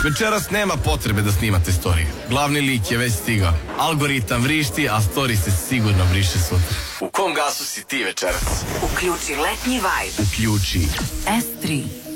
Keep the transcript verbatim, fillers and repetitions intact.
Večeras nema potrebe da snimate story. Glavni lik je već stigao. Algoritam vrišti, a story se sigurno briše sutra. U kom gasu si ti večeras? Uključi letnji vibe. Uključi S tri.